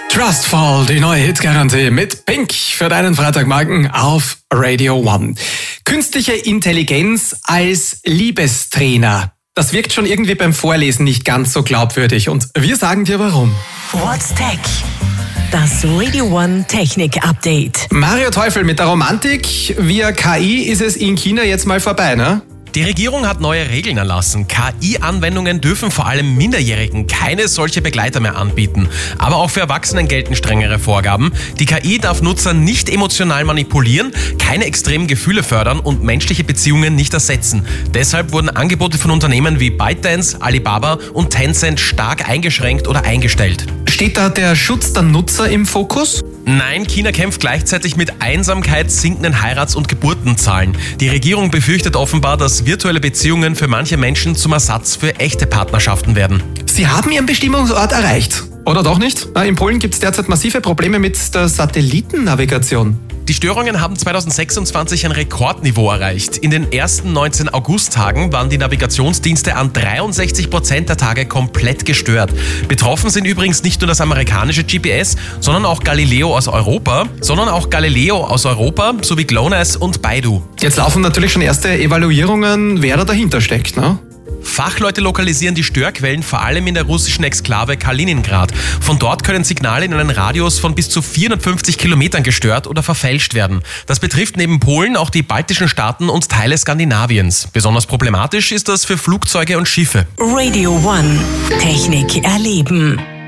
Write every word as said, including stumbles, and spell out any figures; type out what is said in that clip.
Trustful, die neue Hitgarantie mit Pink für deinen Freitagmorgen auf Radio One. Künstliche Intelligenz als Liebestrainer. Das wirkt schon irgendwie beim Vorlesen nicht ganz so glaubwürdig und wir sagen dir warum. What's Tech? Das Radio One Technik Update. Mario Teufel mit der Romantik. Via K I ist es in China jetzt mal vorbei, ne? Die Regierung hat neue Regeln erlassen. K I-Anwendungen dürfen vor allem Minderjährigen keine solche Begleiter mehr anbieten. Aber auch für Erwachsenen gelten strengere Vorgaben. Die K I darf Nutzer nicht emotional manipulieren, keine extremen Gefühle fördern und menschliche Beziehungen nicht ersetzen. Deshalb wurden Angebote von Unternehmen wie ByteDance, Alibaba und Tencent stark eingeschränkt oder eingestellt. Steht da der Schutz der Nutzer im Fokus? Nein, China kämpft gleichzeitig mit Einsamkeit, sinkenden Heirats- und Geburtenzahlen. Die Regierung befürchtet offenbar, dass virtuelle Beziehungen für manche Menschen zum Ersatz für echte Partnerschaften werden. Sie haben Ihren Bestimmungsort erreicht. Oder doch nicht? In Polen gibt es derzeit massive Probleme mit der Satellitennavigation. Die Störungen haben zweitausendsechsundzwanzig ein Rekordniveau erreicht. In den ersten neunzehn Augusttagen waren die Navigationsdienste an dreiundsechzig Prozent der Tage komplett gestört. Betroffen sind übrigens nicht nur das amerikanische G P S, sondern auch Galileo aus Europa, sondern auch Galileo aus Europa sowie GLONASS und Baidu. Jetzt laufen natürlich schon erste Evaluierungen, wer da dahinter steckt, ne? Fachleute lokalisieren die Störquellen vor allem in der russischen Exklave Kaliningrad. Von dort können Signale in einem Radius von bis zu vierhundertfünfzig Kilometern gestört oder verfälscht werden. Das betrifft neben Polen auch die baltischen Staaten und Teile Skandinaviens. Besonders problematisch ist das für Flugzeuge und Schiffe. Radio One Technik erleben.